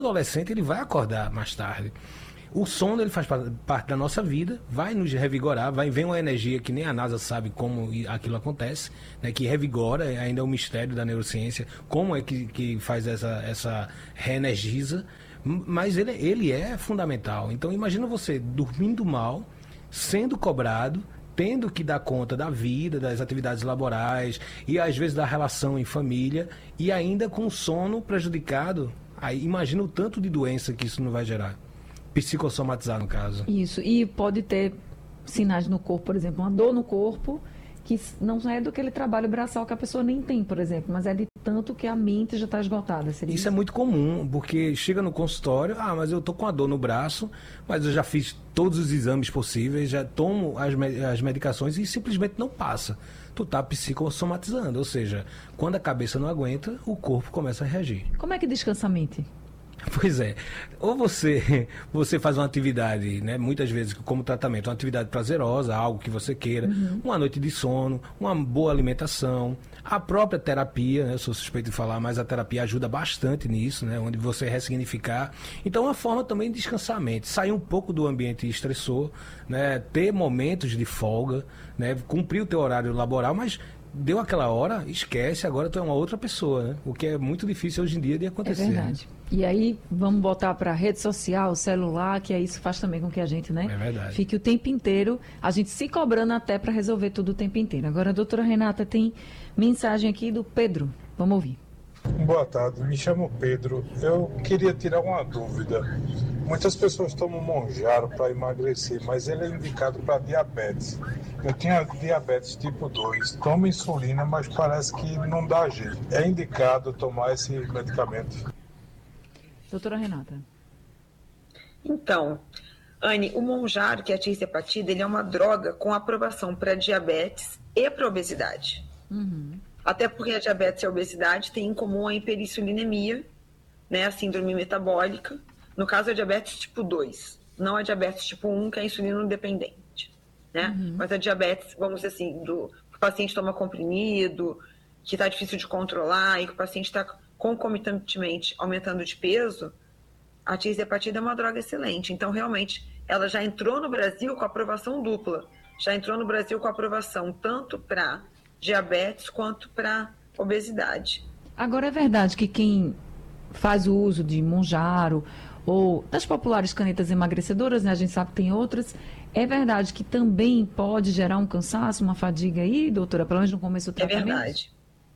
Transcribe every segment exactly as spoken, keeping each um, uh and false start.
adolescente ele vai acordar mais tarde. O sono ele faz parte da nossa vida, vai nos revigorar, vai vir uma energia que nem a NASA sabe como aquilo acontece, né, que revigora, ainda é um mistério da neurociência, como é que, que faz essa, essa reenergiza, mas ele, ele é fundamental. Então imagina você dormindo mal, sendo cobrado, tendo que dar conta da vida, das atividades laborais e às vezes da relação em família e ainda com sono prejudicado. Aí imagina o tanto de doença que isso não vai gerar. Psicossomatizar, no caso. Isso, e pode ter sinais no corpo, por exemplo, uma dor no corpo, que não é do aquele trabalho braçal que a pessoa nem tem, por exemplo, mas é de tanto que a mente já está esgotada. Seria isso? Isso é muito comum, porque chega no consultório, ah, mas eu tô com a dor no braço, mas eu já fiz todos os exames possíveis, já tomo as, as medicações e simplesmente não passa. Tu tá psicossomatizando, ou seja, quando a cabeça não aguenta, o corpo começa a reagir. Como é que descansa a mente? Pois é, ou você, você faz uma atividade, né, muitas vezes como tratamento, uma atividade prazerosa, algo que você queira, uhum. uma noite de sono, uma boa alimentação, a própria terapia, né, eu sou suspeito de falar, mas a terapia ajuda bastante nisso, né, onde você ressignificar. Então, é uma forma também de descansar a mente, sair um pouco do ambiente estressor, né, ter momentos de folga, né, cumprir o teu horário laboral, mas deu aquela hora, esquece, agora tu é uma outra pessoa, né? O que é muito difícil hoje em dia de acontecer. É verdade. E aí, vamos botar para rede social, celular, que é isso faz também com que a gente, né? É verdade. Fique o tempo inteiro, a gente se cobrando até para resolver tudo o tempo inteiro. Agora, a doutora Renata, tem mensagem aqui do Pedro. Vamos ouvir. Boa tarde, me chamo Pedro. Eu queria tirar uma dúvida. Muitas pessoas tomam Monjaro para emagrecer, mas ele é indicado para diabetes. Eu tinha diabetes tipo dois, tomo insulina, mas parece que não dá jeito. É indicado tomar esse medicamento? Doutora Renata. Então, Anne, o Monjaro, que é a tirzepatida, ele é uma droga com aprovação para diabetes e para obesidade. Uhum. Até porque a diabetes e a obesidade têm em comum a hiperinsulinemia, né, a síndrome metabólica. No caso, é diabetes tipo dois, não a diabetes tipo um, que é insulino dependente. Né? Uhum. Mas a diabetes, vamos dizer assim, do, que o paciente toma comprimido, que está difícil de controlar e que o paciente está concomitantemente aumentando de peso, a tirzepatida é uma droga excelente. Então, realmente, ela já entrou no Brasil com aprovação dupla. Já entrou no Brasil com aprovação tanto para diabetes quanto para obesidade. Agora, é verdade que quem faz o uso de Monjaro ou das populares canetas emagrecedoras, né, a gente sabe que tem outras, é verdade que também pode gerar um cansaço, uma fadiga aí, doutora, pelo menos no começo do tratamento? É verdade.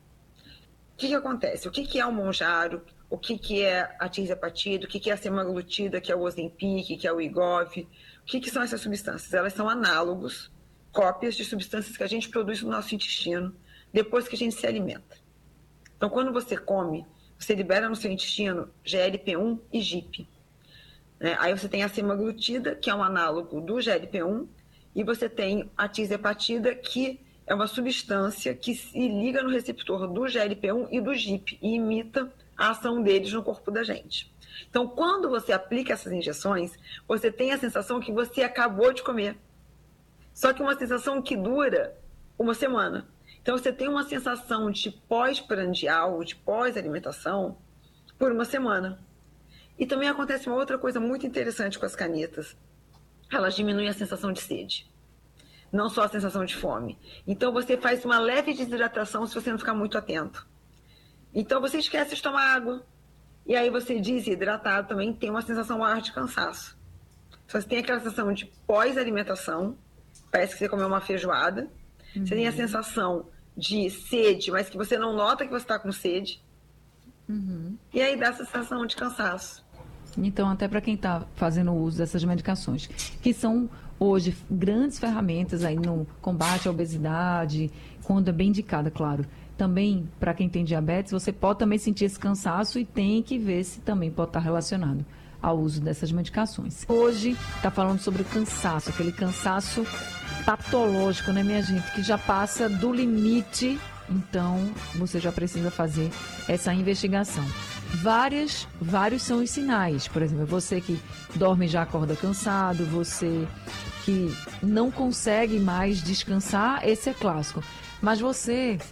O que, que acontece? O que, que é o Monjaro? O que, que é a tirzepatida? O que, que é a semaglutida, que é o Ozempic, que é o Wegovy? O que, que são essas substâncias? Elas são análogos, cópias de substâncias que a gente produz no nosso intestino depois que a gente se alimenta. Então, quando você come, você libera no seu intestino G L P um e G I P. Né? Aí você tem a semaglutida, que é um análogo do G L P um, e você tem a tirzepatida, que é uma substância que se liga no receptor do G L P um e do G I P e imita a ação deles no corpo da gente. Então, quando você aplica essas injeções, você tem a sensação que você acabou de comer. Só que uma sensação que dura uma semana. Então, você tem uma sensação de pós-prandial, de pós-alimentação, por uma semana. E também acontece uma outra coisa muito interessante com as canetas. Elas diminuem a sensação de sede. Não só a sensação de fome. Então, você faz uma leve desidratação se você não ficar muito atento. Então, você esquece de tomar água. E aí, você desidratado também tem uma sensação maior de cansaço. Então, você tem aquela sensação de pós-alimentação, parece que você comeu uma feijoada. Uhum. Você tem a sensação de sede, mas que você não nota que você está com sede. Uhum. E aí dá a sensação de cansaço. Então, até para quem está fazendo uso dessas medicações, que são hoje grandes ferramentas aí no combate à obesidade, quando é bem indicada, claro. Também, para quem tem diabetes, você pode também sentir esse cansaço e tem que ver se também pode estar relacionado ao uso dessas medicações. Hoje está falando sobre o cansaço, aquele cansaço patológico, né, minha gente, que já passa do limite. Então, você já precisa fazer essa investigação. Várias, vários são os sinais. Por exemplo, você que dorme e já acorda cansado, você que não consegue mais descansar, esse é clássico. Mas você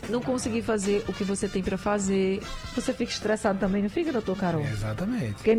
não conseguir fazer o que você tem para fazer, você fica estressado também, não fica, doutor Carol? Exatamente. Porque